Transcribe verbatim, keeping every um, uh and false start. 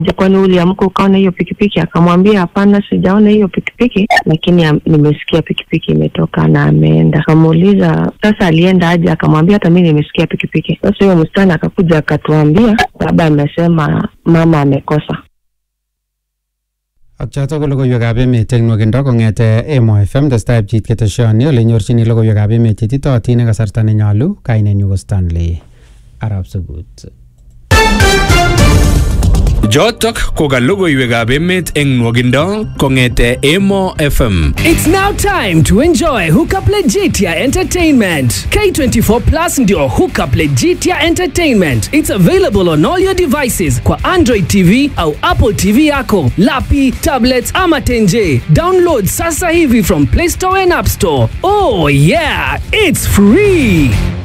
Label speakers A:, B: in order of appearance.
A: Kwani uliamka ukaona hiyo pikipiki? Akamwambia hapana, sijaona hiyo pikipiki, lakini nimesikia pikipiki imetoka na ameenda. Akamuuliza sasa alienda aje? Akamwambia hata mimi nimesikia pikipiki. Sasa huyo msichana akakuja akatuambia baba amesema mama amekosa.
B: Akchato ko logoiwekab emet eng nwokindo kong'ete Emo F M testai pchit keteshoni ole nyorchini logoiwekab emet chetitotin eng kasarta nenyolu. Kainenyu ko Stanley Arap Sugut.
C: Jotok ko ka logoiwekab emet eng nwokindo kong'ete Emo F M.
D: It's now time to enjoy Hookup Legitia Entertainment. K twenty-four Plus ndio Hookup Legitia Entertainment. It's available on all your devices kwa Android T V au Apple T V yako, lapi, tablets ama tenje. Download sasa hivi from Play Store and App Store. Oh yeah, it's free.